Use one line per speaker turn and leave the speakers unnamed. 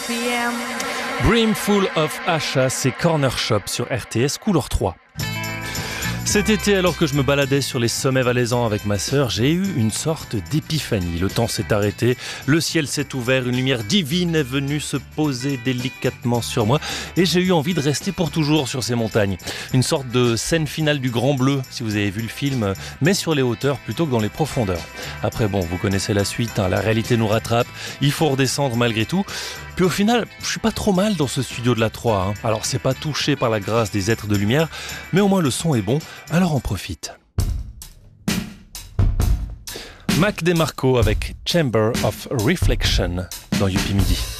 p.m.
Brimful of Asha, c'est Corner Shop sur RTS Couleur 3. Cet été, alors que je me baladais sur les sommets valaisans avec ma sœur, j'ai eu une sorte d'épiphanie. Le temps s'est arrêté, le ciel s'est ouvert, une lumière divine est venue se poser délicatement sur moi et j'ai eu envie de rester pour toujours sur ces montagnes. Une sorte de scène finale du Grand Bleu, si vous avez vu le film, mais sur les hauteurs plutôt que dans les profondeurs. Après bon, vous connaissez la suite, la réalité nous rattrape, il faut redescendre malgré tout. Puis au final, je suis pas trop mal dans ce studio de la 3. Alors c'est pas touché par la grâce des êtres de lumière, mais au moins le son est bon, alors on profite. Mac DeMarco avec Chamber of Reflection dans Youpi Midi.